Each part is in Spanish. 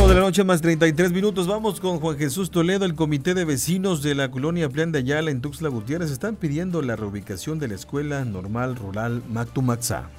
de la noche más 33 minutos. Vamos con Juan Jesús Toledo. El comité de vecinos de la colonia Plan de Ayala en Tuxtla Gutiérrez están pidiendo la reubicación de la escuela normal rural Mactumaxá.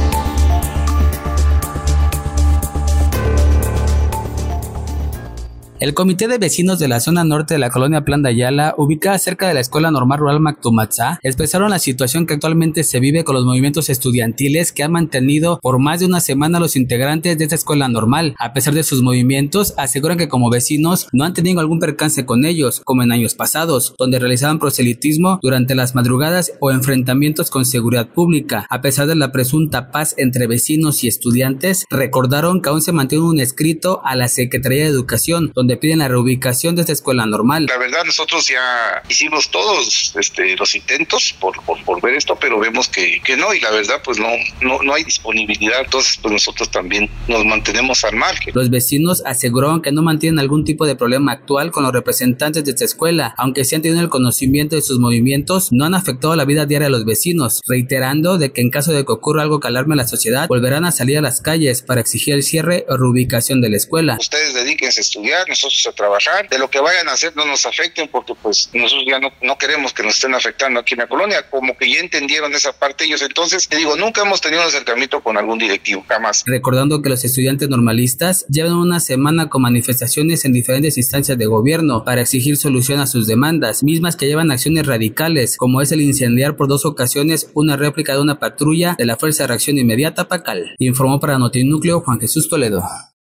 El comité de vecinos de la zona norte de la colonia Plan de Ayala, ubicada cerca de la Escuela Normal Rural Mactumaxá, expresaron la situación que actualmente se vive con los movimientos estudiantiles que han mantenido por más de una semana los integrantes de esta escuela normal. A pesar de sus movimientos, aseguran que como vecinos no han tenido algún percance con ellos, como en años pasados, donde realizaban proselitismo durante las madrugadas o enfrentamientos con seguridad pública. A pesar de la presunta paz entre vecinos y estudiantes, recordaron que aún se mantiene un escrito a la Secretaría de Educación, donde piden la reubicación de esta escuela normal. La verdad, nosotros ya hicimos todos los intentos por ver esto, pero vemos que no, y la verdad pues no hay disponibilidad. Entonces pues nosotros también nos mantenemos al margen. Los vecinos aseguraron que no mantienen algún tipo de problema actual con los representantes de esta escuela, aunque sí han tenido el conocimiento de sus movimientos, no han afectado la vida diaria de los vecinos, reiterando de que en caso de que ocurra algo que alarme a la sociedad, volverán a salir a las calles para exigir el cierre o reubicación de la escuela. Ustedes dedíquense a estudiar, nosotros a trabajar, de lo que vayan a hacer no nos afecten, porque pues nosotros ya no queremos que nos estén afectando aquí en la colonia. Como que ya entendieron esa parte ellos. Entonces, te digo, nunca hemos tenido un acercamiento con algún directivo, jamás. Recordando que los estudiantes normalistas llevan una semana con manifestaciones en diferentes instancias de gobierno para exigir solución a sus demandas, mismas que llevan acciones radicales, como es el incendiar por 2 ocasiones una réplica de una patrulla de la Fuerza de Reacción Inmediata Pacal. Informó para Notinúcleo Juan Jesús Toledo.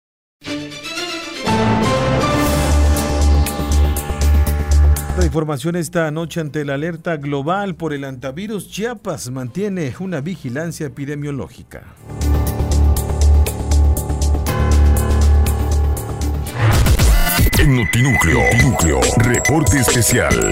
La información esta noche ante la alerta global por el hantavirus. Chiapas mantiene una vigilancia epidemiológica. En Notinúcleo, reporte especial.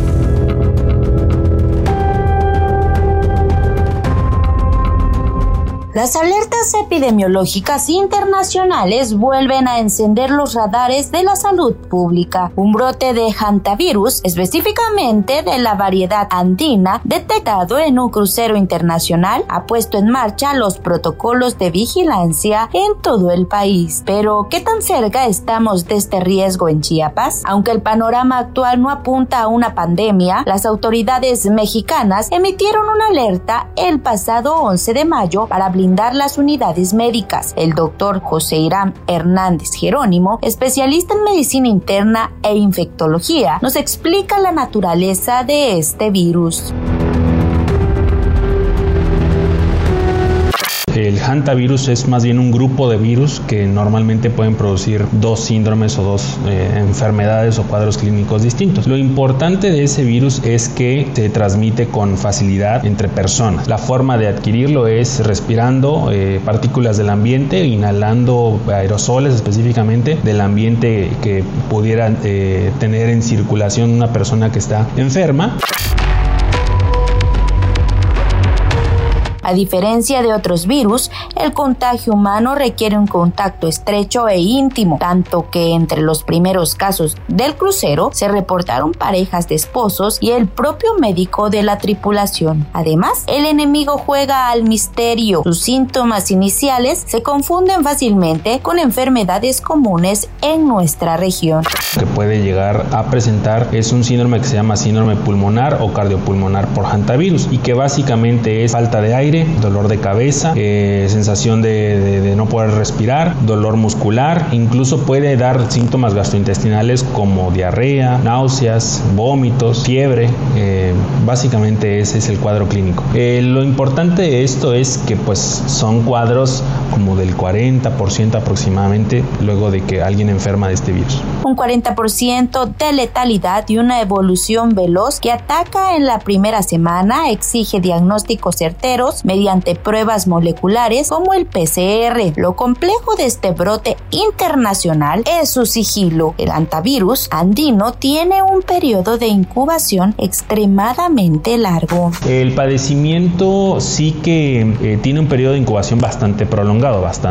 Las alertas epidemiológicas internacionales vuelven a encender los radares de la salud pública. Un brote de hantavirus, específicamente de la variedad andina, detectado en un crucero internacional, ha puesto en marcha los protocolos de vigilancia en todo el país. Pero, ¿qué tan cerca estamos de este riesgo en Chiapas? Aunque el panorama actual no apunta a una pandemia, las autoridades mexicanas emitieron una alerta el pasado 11 de mayo para blindar las unidades médicas. El doctor José Irán Hernández Jerónimo, especialista en medicina interna e infectología, nos explica la naturaleza de este virus. El hantavirus es más bien un grupo de virus que normalmente pueden producir 2 síndromes o 2 enfermedades o cuadros clínicos distintos. Lo importante de ese virus es que se transmite con facilidad entre personas. La forma de adquirirlo es respirando partículas del ambiente, inhalando aerosoles específicamente del ambiente que pudiera tener en circulación una persona que está enferma. A diferencia de otros virus, el contagio humano requiere un contacto estrecho e íntimo, tanto que entre los primeros casos del crucero se reportaron parejas de esposos y el propio médico de la tripulación. Además, el enemigo juega al misterio. Sus síntomas iniciales se confunden fácilmente con enfermedades comunes en nuestra región. Que puede llegar a presentar es un síndrome que se llama síndrome pulmonar o cardiopulmonar por hantavirus y que básicamente es falta de aire, dolor de cabeza, sensación de no poder respirar, dolor muscular, incluso puede dar síntomas gastrointestinales como diarrea, náuseas, vómitos, fiebre. Básicamente ese es el cuadro clínico. Lo importante de esto es que pues son cuadros como del 40% aproximadamente luego de que alguien enferma de este virus. Un 40% de letalidad y una evolución veloz que ataca en la primera semana, exige diagnósticos certeros mediante pruebas moleculares como el PCR. Lo complejo de este brote internacional es su sigilo. El hantavirus andino tiene un periodo de incubación extremadamente largo. El padecimiento sí que tiene un periodo de incubación bastante prolongado, bastante